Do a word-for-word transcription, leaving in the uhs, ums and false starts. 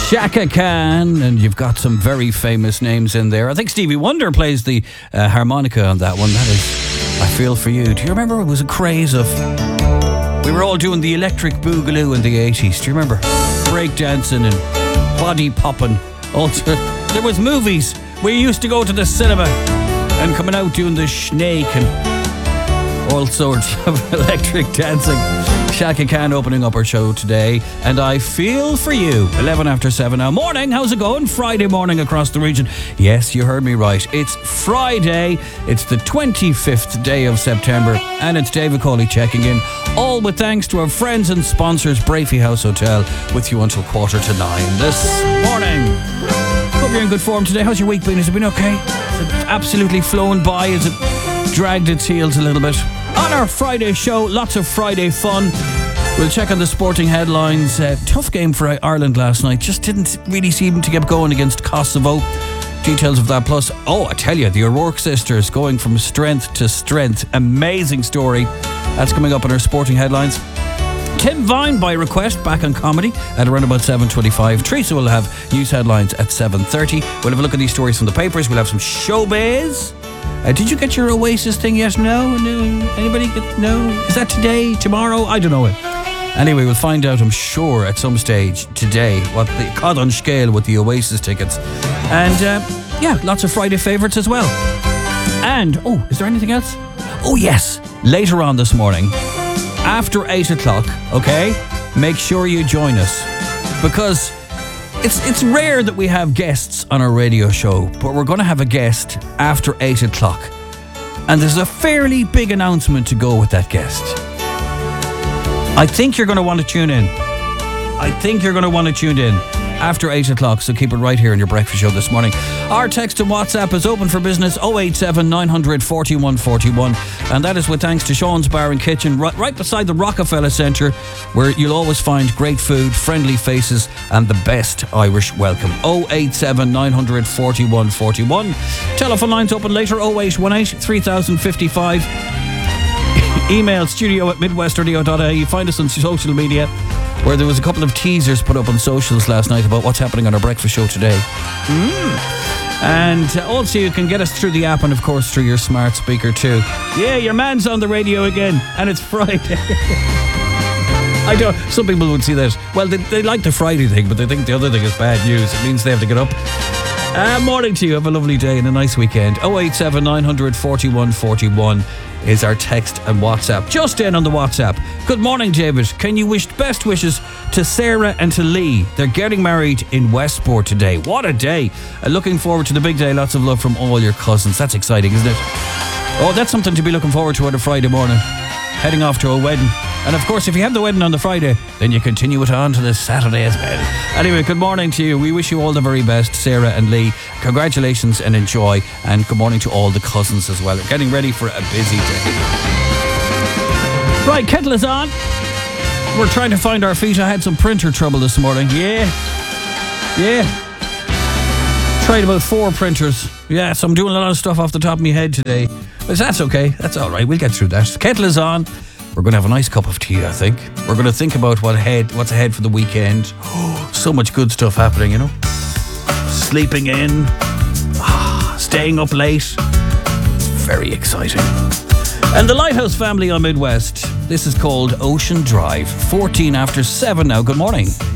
Chaka Khan, and you've got some very famous names in there. I think Stevie Wonder plays the uh, harmonica on that one. That is I Feel For You. Do you remember it was a craze of... We were all doing the electric boogaloo in the eighties. Do you remember? Breakdancing and body popping. Also, there was movies. We used to go to the cinema and coming out doing the snake and all sorts of electric dancing. Chaka Khan opening up our show today, and I Feel For You. eleven after seven now. Morning, how's it going? Friday morning across the region. Yes, you heard me right. It's Friday. It's the twenty-fifth day of September, and it's David Cawley checking in. All with thanks to our friends and sponsors, Brafey House Hotel, with you until quarter to nine this morning. Hope you're in good form today. How's your week been? Has it been okay? Has it absolutely flown by? Has it dragged its heels a little bit? On our Friday show, lots of Friday fun. We'll check on the sporting headlines. Uh, tough game for Ireland last night. Just didn't really seem to get going against Kosovo. Details of that. Plus, oh, I tell you, the O'Rourke sisters going from strength to strength. Amazing story. That's coming up on our sporting headlines. Tim Vine, by request, back on comedy at around about seven twenty-five. Teresa will have news headlines at seven thirty. We'll have a look at these stories from the papers. We'll have some showbiz. Uh, did you get your Oasis thing yet? No? No? Anybody get... No? Is that today? Tomorrow? I don't know it. Anyway, we'll find out, I'm sure, at some stage today what the cod on scale with the Oasis tickets. And, uh, yeah, lots of Friday favourites as well. And, oh, is there anything else? Oh, yes. Later on this morning, after eight o'clock, okay, make sure you join us. Because... It's it's rare that we have guests on our radio show, but we're going to have a guest after eight o'clock. And there's a fairly big announcement to go with that guest. I think you're going to want to tune in. I think you're going to want to tune in after eight o'clock, so keep it right here on your breakfast show this morning. Our text and WhatsApp is open for business, oh eight seven nine hundred forty-one forty-one, and that is with thanks to Sean's Bar and Kitchen, right, right beside the Rockefeller Centre, where you'll always find great food, friendly faces, and the best Irish welcome. oh eight seven nine hundred forty-one forty-one. Telephone lines open later, oh eight one eight three thousand fifty-five. Email studio at midwestradio dot I E. Find us on social media, where there was a couple of teasers put up on socials last night about what's happening on our breakfast show today. Mm. And also you can get us through the app and of course through your smart speaker too. Yeah, your man's on the radio again, and it's Friday. I don't, some people would see that. Well, they, they like the Friday thing, but they think the other thing is bad news. It means they have to get up. Uh, morning to you. Have a lovely day and a nice weekend. oh eight seven nine hundred forty-one forty-one is our text and WhatsApp. Just in on the WhatsApp. Good morning, David. Can you wish best wishes to Sarah and to Lee? They're getting married in Westport today. What a day. Uh, looking forward to the big day. Lots of love from all your cousins. That's exciting, isn't it? Oh, that's something to be looking forward to on a Friday morning. Heading off to a wedding. And of course, if you have the wedding on the Friday, then you continue it on to the Saturday as well. Anyway, good morning to you. We wish you all the very best, Sarah and Lee. Congratulations and enjoy. And good morning to all the cousins as well. We're getting ready for a busy day. Right, kettle is on. We're trying to find our feet. I had some printer trouble this morning. Yeah. Yeah. Tried about four printers. Yeah, so I'm doing a lot of stuff off the top of my head today. But that's okay. That's all right. We'll get through that. Kettle is on. We're going to have a nice cup of tea, I think. We're going to think about what ahead, what's ahead for the weekend. Oh, so much good stuff happening, you know. Sleeping in. Ah, staying up late. It's very exciting. And the Lighthouse family on Midwest. This is called Ocean Drive. fourteen after seven now. Good morning.